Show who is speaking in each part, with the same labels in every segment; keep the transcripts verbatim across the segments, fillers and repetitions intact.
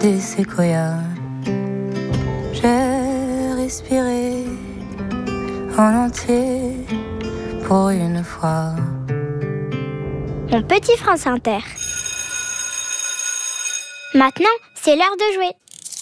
Speaker 1: des séquoias. J'ai respiré en entier pour une fois.
Speaker 2: Mon petit France Inter. Maintenant, c'est l'heure de jouer.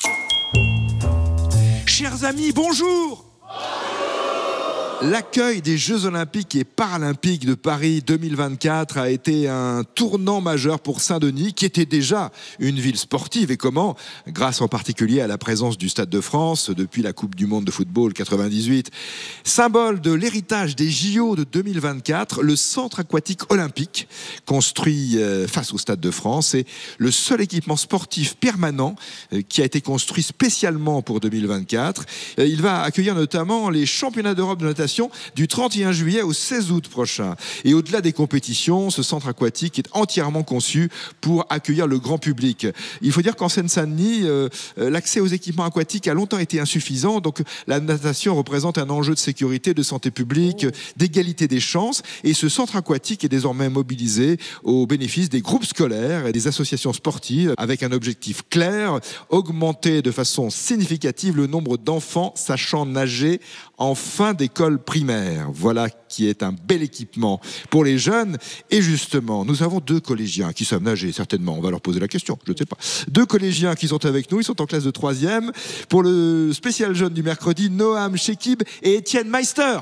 Speaker 3: Chers amis, bonjour! L'accueil des Jeux Olympiques et Paralympiques de Paris deux mille vingt-quatre a été un tournant majeur pour Saint-Denis, qui était déjà une ville sportive. Et comment? Grâce en particulier à la présence du Stade de France depuis la Coupe du Monde de football quatre-vingt-dix-huit. Symbole de l'héritage des J O de deux mille vingt-quatre, le centre aquatique olympique, construit face au Stade de France, est le seul équipement sportif permanent qui a été construit spécialement pour deux mille vingt-quatre. Il va accueillir notamment les championnats d'Europe de natation du trente et un juillet au seize août prochain. Et au-delà des compétitions, ce centre aquatique est entièrement conçu pour accueillir le grand public. Il faut dire qu'en Seine-Saint-Denis, euh, l'accès aux équipements aquatiques a longtemps été insuffisant, donc la natation représente un enjeu de sécurité, de santé publique, d'égalité des chances, et ce centre aquatique est désormais mobilisé au bénéfice des groupes scolaires et des associations sportives, avec un objectif clair: augmenter de façon significative le nombre d'enfants sachant nager en fin d'école primaire. Voilà qui est un bel équipement pour les jeunes. Et justement, nous avons deux collégiens qui savent nager, certainement. On va leur poser la question, je ne sais pas. Deux collégiens qui sont avec nous, ils sont en classe de troisième. Pour le spécial jeune du mercredi, Noam Chekib et Étienne Meister.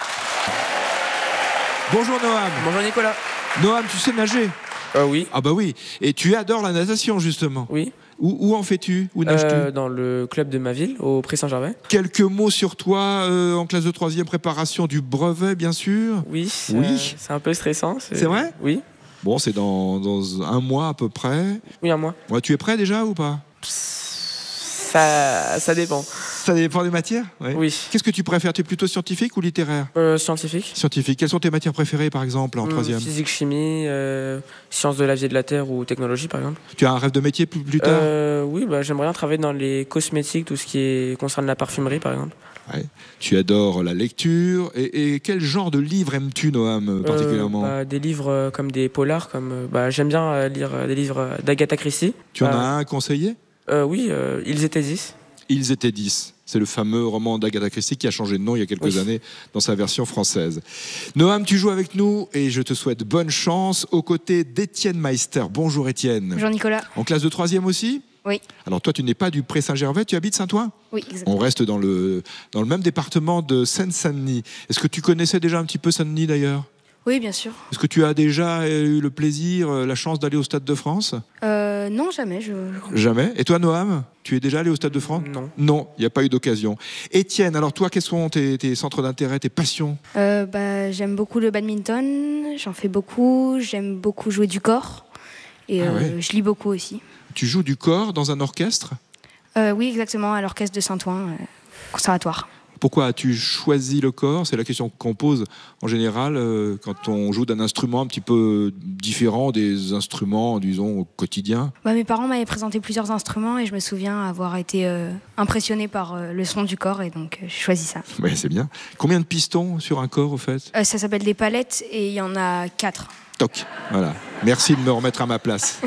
Speaker 3: Bonjour Noam.
Speaker 4: Bonjour Nicolas.
Speaker 3: Noam, tu sais nager?
Speaker 4: Euh, oui.
Speaker 3: Ah bah oui. Et tu adores la natation, justement.
Speaker 4: Oui.
Speaker 3: Où, où en fais-tu? Où nages-tu?
Speaker 4: euh, Dans le club de ma ville, au Pré-Saint-Gervais.
Speaker 3: Quelques mots sur toi euh, en classe de troisième, préparation du brevet, bien sûr.
Speaker 4: Oui.
Speaker 3: Oui.
Speaker 4: Euh, c'est un peu stressant.
Speaker 3: C'est vrai?
Speaker 4: Oui.
Speaker 3: Bon, c'est dans, dans un mois à peu près.
Speaker 4: Oui, un mois.
Speaker 3: Ouais, tu es prêt déjà ou pas?
Speaker 4: Ça, ça dépend.
Speaker 3: Ça dépend des matières? Ouais.
Speaker 4: Oui.
Speaker 3: Qu'est-ce que tu préfères? Tu es plutôt scientifique ou littéraire?
Speaker 4: Euh, scientifique.
Speaker 3: Scientifique. Quelles sont tes matières préférées, par exemple, en
Speaker 4: Hum,
Speaker 3: troisième?
Speaker 4: Physique, chimie, euh, sciences de la vie et de la terre ou technologie, par exemple.
Speaker 3: Tu as un rêve de métier plus, plus tard?
Speaker 4: euh, Oui, bah, j'aimerais bien travailler dans les cosmétiques, tout ce qui est, concerne la parfumerie, par exemple.
Speaker 3: Ouais. Tu adores la lecture. Et, et quel genre de livre aimes-tu, Noam, particulièrement?
Speaker 4: euh, bah, Des livres euh, comme des polars. Comme, euh, bah, j'aime bien euh, lire euh, des livres d'Agatha Christie.
Speaker 3: Tu en
Speaker 4: Euh,
Speaker 3: as un à conseiller?
Speaker 4: euh, Oui, euh, Ils étaient dix.
Speaker 3: Ils étaient dix. C'est le fameux roman d'Agatha Christie qui a changé de nom il y a quelques
Speaker 4: Oui.
Speaker 3: années dans sa version française. Noam, tu joues avec nous et je te souhaite bonne chance aux côtés d'Étienne Meister. Bonjour Étienne.
Speaker 5: Bonjour Nicolas.
Speaker 3: En classe de troisième aussi?
Speaker 5: Oui.
Speaker 3: Alors toi, tu n'es pas du Pré-Saint-Gervais, tu habites Saint-Ouen?
Speaker 5: Oui, exactement.
Speaker 3: On reste dans le, dans le même département de Seine-Saint-Denis. Est-ce que tu connaissais déjà un petit peu Saint-Denis d'ailleurs?
Speaker 5: Oui, bien sûr.
Speaker 3: Est-ce que tu as déjà eu le plaisir, la chance d'aller au Stade de France?
Speaker 5: Euh, non, jamais. Je...
Speaker 3: Jamais. Et toi, Noam, tu es déjà allé au Stade de France?
Speaker 4: Non.
Speaker 3: Non, il n'y a pas eu d'occasion. Étienne, alors toi, quels sont tes, tes centres d'intérêt, tes passions?
Speaker 5: Euh, bah, j'aime beaucoup le badminton, j'en fais beaucoup, j'aime beaucoup jouer du corps et
Speaker 3: Ah
Speaker 5: euh,
Speaker 3: ouais.
Speaker 5: je lis beaucoup aussi.
Speaker 3: Tu joues du corps dans un orchestre?
Speaker 5: Euh, oui, exactement, à l'orchestre de Saint-Ouen, euh, conservatoire.
Speaker 3: Pourquoi as-tu choisi le corps? C'est la question qu'on pose en général euh, quand on joue d'un instrument un petit peu différent des instruments, disons, au quotidien.
Speaker 5: Bah, mes parents m'avaient présenté plusieurs instruments et je me souviens avoir été euh, impressionnée par euh, le son du corps et donc euh, j'ai choisi ça.
Speaker 3: Ouais, c'est bien. Combien de pistons sur un corps, au fait?
Speaker 5: Euh, ça s'appelle des palettes et il y en a quatre.
Speaker 3: Toc, voilà. Merci de me remettre à ma place.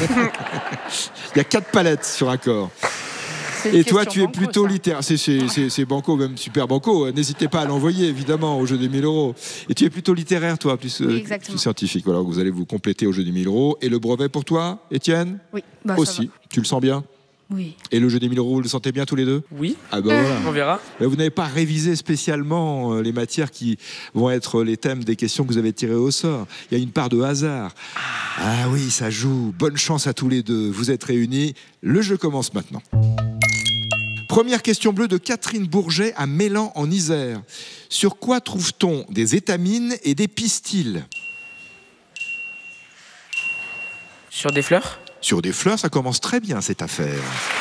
Speaker 3: Il y a quatre palettes sur un corps. Et toi, tu es plutôt littéraire. C'est, c'est, c'est, c'est banco, même super banco. N'hésitez pas à l'envoyer, évidemment, au jeu des mille euros. Et tu es plutôt littéraire, toi, plus,
Speaker 5: Oui,
Speaker 3: euh,
Speaker 5: exactement.
Speaker 3: plus scientifique. Voilà, vous allez vous compléter au jeu des mille euros. Et le brevet pour toi, Étienne?
Speaker 5: Oui, bah, ça
Speaker 3: Aussi. Tu le sens bien?
Speaker 5: va. Oui.
Speaker 3: Et le jeu des mille euros, vous le sentez bien tous les deux?
Speaker 4: Oui.
Speaker 3: Ah ben voilà.
Speaker 4: On verra.
Speaker 3: Mais vous n'avez pas révisé spécialement euh, les matières qui vont être les thèmes des questions que vous avez tirées au sort. Il y a une part de hasard. Ah oui, ça joue. Bonne chance à tous les deux. Vous êtes réunis. Le jeu commence maintenant. Première question bleue de Catherine Bourget à Mélan en Isère. Sur quoi trouve-t-on des étamines et des pistils?
Speaker 4: Sur des fleurs?
Speaker 3: Sur des fleurs, ça commence très bien cette affaire.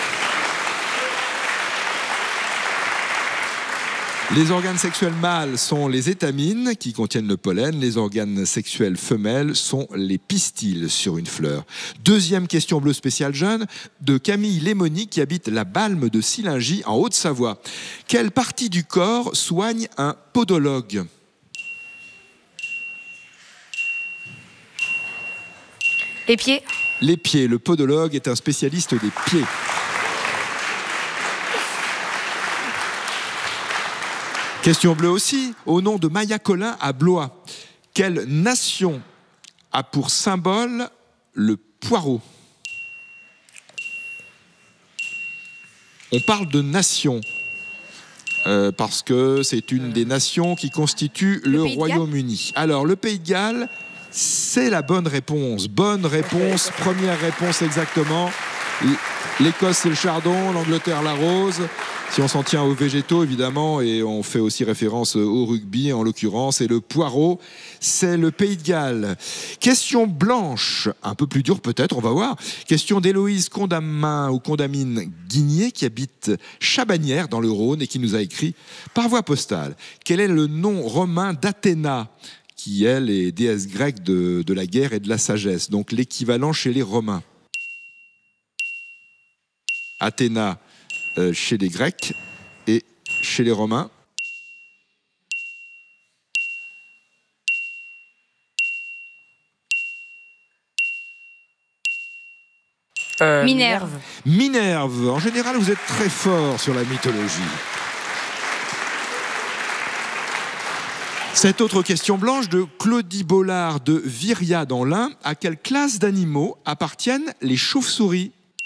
Speaker 3: Les organes sexuels mâles sont les étamines qui contiennent le pollen. Les organes sexuels femelles sont les pistils sur une fleur. Deuxième question bleue spéciale jeune de Camille Lémoni qui habite la Balme de Sillingy en Haute-Savoie. Quelle partie du corps soigne un podologue?
Speaker 5: Les pieds.
Speaker 3: Les pieds. Le podologue est un spécialiste des pieds. Question bleue aussi. Au nom de Maya Collin à Blois, quelle nation a pour symbole le poireau? On parle de nation euh, parce que c'est une des nations qui constitue le, le Royaume-Uni. Alors, le Pays de Galles, c'est la bonne réponse. Bonne réponse, première réponse exactement. L'Écosse, c'est le chardon, l'Angleterre, la rose. Si on s'en tient aux végétaux, évidemment, et on fait aussi référence au rugby, en l'occurrence, et le poireau, c'est le Pays de Galles. Question blanche, un peu plus dure peut-être, on va voir. Question d'Héloïse Condamin ou Condamine Guigné, qui habite Chabagnières, dans le Rhône, et qui nous a écrit par voie postale. Quel est le nom romain d'Athéna, qui, elle, est déesse grecque de, de la guerre et de la sagesse, donc l'équivalent chez les Romains? Athéna euh, chez les Grecs et chez les Romains.
Speaker 4: Euh,
Speaker 5: Minerve.
Speaker 3: Minerve. En général, vous êtes très fort sur la mythologie. Cette autre question blanche de Claudie Bollard de Viria dans l'Ain. À quelle classe d'animaux appartiennent les chauves-souris?